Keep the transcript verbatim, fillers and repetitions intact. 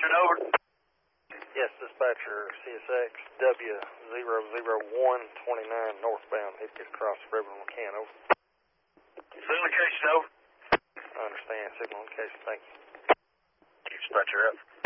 running over? Yes, dispatcher, C S X W zero zero one twenty-nine northbound. Hit you across the river on McCann, over. Signal indication, over. I understand. Signal indication, thank you. Dispatcher up.